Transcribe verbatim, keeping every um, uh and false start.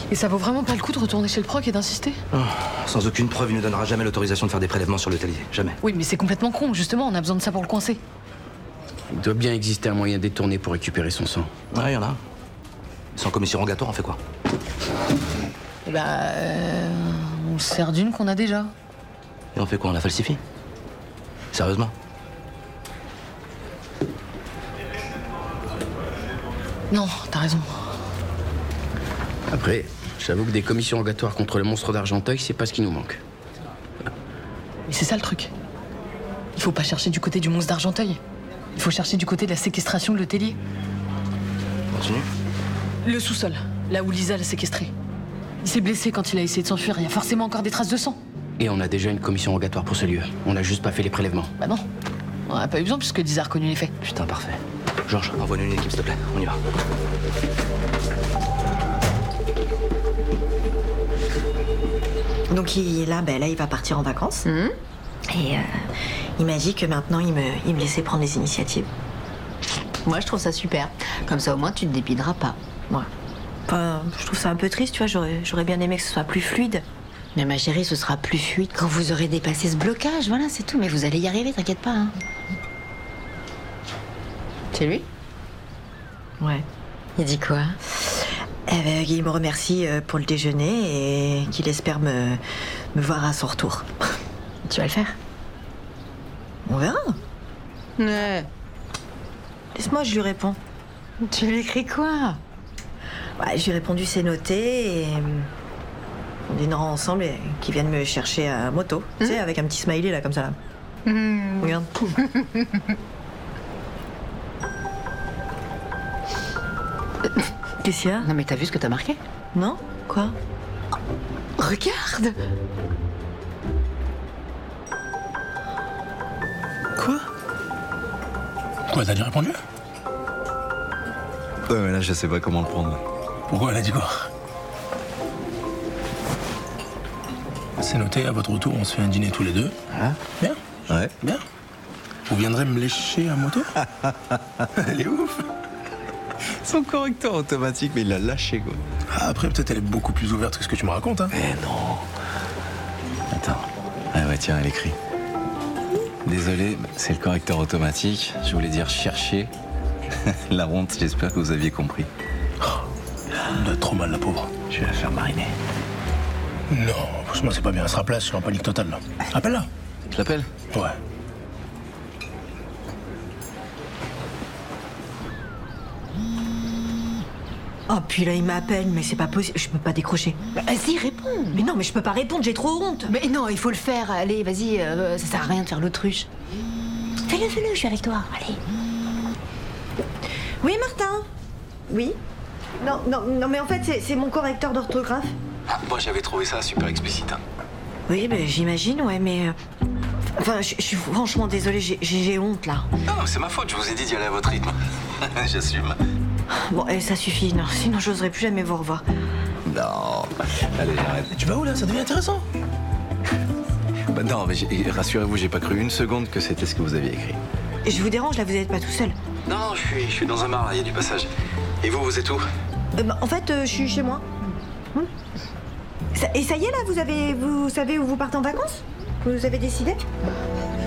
Et ça vaut vraiment pas le coup de retourner chez le proc et d'insister? Oh, sans aucune preuve, il ne donnera jamais l'autorisation de faire des prélèvements sur le talier. Jamais. Oui, mais c'est complètement con, justement, on a besoin de ça pour le coincer. Il doit bien exister un moyen détourné pour récupérer son sang. Ouais, il y en a. Sans commission rogatoire, on fait quoi? Eh bah... Euh, on se sert d'une qu'on a déjà. Et on fait quoi? On la falsifie? Sérieusement? Non, t'as raison. Après, j'avoue que des commissions rogatoires contre le monstre d'Argenteuil, c'est pas ce qui nous manque. Mais c'est ça le truc. Il faut pas chercher du côté du monstre d'Argenteuil. Il faut chercher du côté de la séquestration de l'hôtelier. Continue. Le sous-sol, là où Lisa l'a séquestré. Il s'est blessé quand il a essayé de s'enfuir, il y a forcément encore des traces de sang. Et on a déjà une commission rogatoire pour ce lieu. On n'a juste pas fait les prélèvements. Bah non, on n'a pas eu besoin puisque Lisa a reconnu les faits. Putain, parfait. Georges, envoie-nous une équipe, s'il te plaît. On y va. Donc il, là, ben, là, il va partir en vacances. Mmh. Et euh, il m'a dit que maintenant, il me, il me laissait prendre les initiatives. Moi, je trouve ça super. Comme ça, au moins, tu te dépideras pas. Ouais. Enfin, je trouve ça un peu triste, tu vois. J'aurais, j'aurais bien aimé que ce soit plus fluide. Mais ma chérie, ce sera plus fluide quand vous aurez dépassé ce blocage. Voilà, c'est tout. Mais vous allez y arriver, t'inquiète pas. Hein. C'est lui? Ouais. Il dit quoi? Eh ben, il me remercie pour le déjeuner et qu'il espère me, me voir à son retour. Tu vas le faire? On verra. Ouais. Laisse-moi, je lui réponds. Tu lui écris quoi? Ouais, je lui ai répondu c'est noté et on dînera ensemble et qu'il vienne me chercher à moto. Mmh. Tu sais, avec un petit smiley là, comme ça là. Mmh. Regarde. Qu'est-ce qu'il y a? Non mais t'as vu ce que t'as marqué? Non? Quoi? Regarde! Quoi? Quoi, t'as déjà répondu? Ouais, mais là, je sais pas comment le prendre. Pourquoi elle a dit quoi? C'est noté, à votre retour, on se fait un dîner tous les deux. Hein? Bien? Ouais. Bien. Vous viendrez me lécher à moto? Elle est ouf. Son correcteur automatique, mais il l'a lâché, quoi. Ah, après, peut-être elle est beaucoup plus ouverte que ce que tu me racontes, hein. Eh non. Attends. Ah ouais, tiens, elle écrit. Désolé, c'est le correcteur automatique. Je voulais dire chercher. La honte, j'espère que vous aviez compris. Oh, elle doit être trop mal, la pauvre. Je vais la faire mariner. Non, franchement, c'est pas bien. Elle sera place, je suis en panique totale, là. Appelle-la. Je l'appelle? Ouais. Oh, puis là, il m'appelle, mais c'est pas possible. Je peux pas décrocher. Bah, vas-y, réponds. Mais non, mais je peux pas répondre, j'ai trop honte. Mais non, il faut le faire. Allez, vas-y, euh, ça sert à rien de faire l'autruche. Fais-le, fais-le, je suis avec toi. Allez. Oui, Martin? Oui? Non, non, non, mais en fait, c'est, c'est mon correcteur d'orthographe. Ah, moi, j'avais trouvé ça super explicite. Hein. Oui, ben j'imagine, ouais, mais... euh, Enfin, je je suis franchement désolée, j'ai, j'ai honte, là. Non, c'est ma faute, je vous ai dit d'y aller à votre rythme. J'assume. Bon, eh, ça suffit, non, sinon j'oserais plus jamais vous revoir. Non. Allez, j'arrête. Tu vas où, là? Ça devient intéressant. Bah non, mais j'ai- rassurez-vous, j'ai pas cru une seconde que c'était ce que vous aviez écrit. Et je vous dérange, là, vous n'êtes pas tout seul. Non, non, je suis, je suis dans un bar, là, il y a du passage. Et vous, vous êtes où? Euh, bah, en fait, euh, je suis chez moi. Hmm. Ça- et ça y est, là, vous avez, vous savez où vous partez en vacances? Vous avez décidé?